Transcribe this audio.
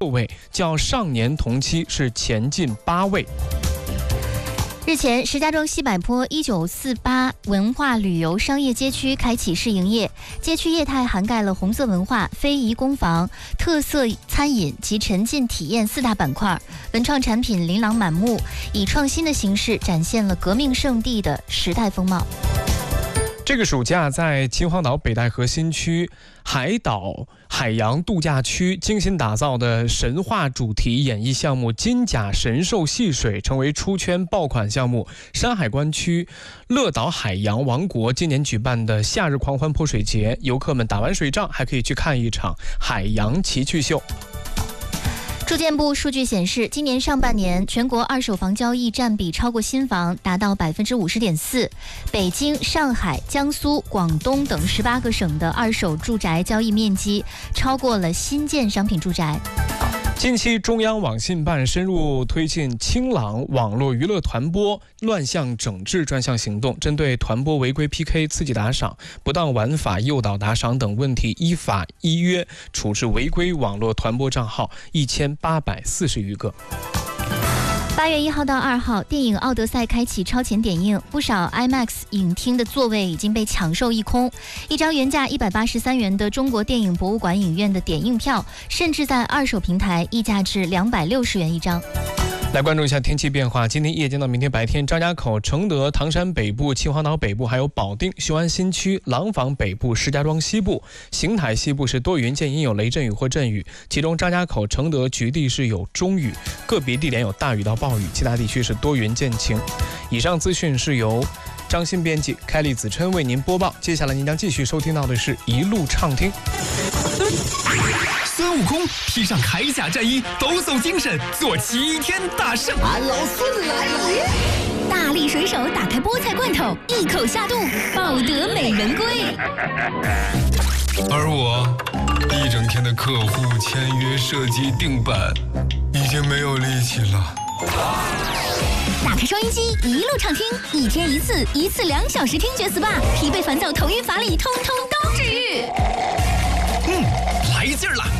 位，较上年同期是前进8位。 日前，石家庄西柏坡1948文化旅游商业街区开启试营业，街区业态涵盖了红色文化、非遗工坊、特色餐饮及沉浸体验4大板块，文创产品琳琅满目，以创新的形式展现了革命圣地的时代风貌。 这个暑假，在秦皇岛北戴河新区海岛海洋度假区精心打造的神话主题演艺项目金甲神兽戏水成为出圈爆款项目。山海关区乐岛海洋王国今年举办的夏日狂欢泼水节，游客们打完水仗还可以去看一场海洋奇趣秀。 住建部数据显示，今年上半年全国二手房交易占比超过新房，达到50.4%。北京、上海、江苏、广东等18个省的二手住宅交易面积超过了新建商品住宅。 近期，中央网信办深入推进清朗网络娱乐团播乱象整治专项行动，针对团播违规 PK、刺激打赏、不当玩法诱导打赏等问题，依法依约处置违规网络团播账号1840余个。 8月1号到2号，电影《奥德赛》开启超前点映，不少 IMAX 影厅的座位已经被抢售一空。一张原价183元的中国电影博物馆影院的点映票，甚至在二手平台溢价至260元一张。 来关注一下天气变化。今天夜间到明天白天，张家口、承德、唐山北部、秦皇岛北部，还有保定、雄安新区、廊坊北部、石家庄西部、邢台西部是多云间阴有雷阵雨或阵雨，其中张家口、承德局地是有中雨，个别地点有大雨到暴雨，其他地区是多云见晴。以上资讯是由张鑫编辑，开立子琛为您播报。接下来您将继续收听到的是一路畅听。 孙悟空披上铠甲战衣，抖擞精神，做齐天大圣。 俺老孙来了！ 大力水手打开菠菜罐头，一口下肚，抱得美人归。 而我一整天的客户签约、设计、定版，已经没有力气了。 打开收音机，一路畅听，一天一次，一次2小时听觉 SPA， 疲惫烦躁、头晕乏力，通通都治愈。 来劲儿了！